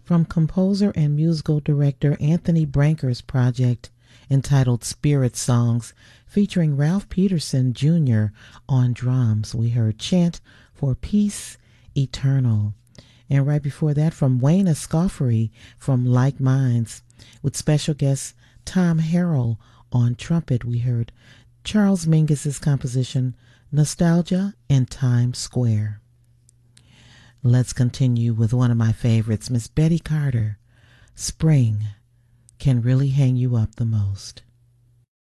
From composer and musical director Anthony Branker's project entitled Spirit Songs, featuring Ralph Peterson Jr. on drums, we heard Chant for Peace Eternal. And right before that, from Wayne Escoffery from Like Minds, with special guest Tom Harrell on trumpet, we heard Charles Mingus's composition Nostalgia in Times Square. Let's continue with one of my favorites, Miss Betty Carter. Spring can really hang you up the most.